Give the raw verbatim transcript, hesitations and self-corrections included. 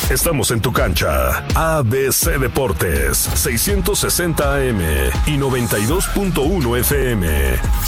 Estamos en tu cancha. A B C Deportes, seiscientos sesenta A M y noventa y dos punto uno F M.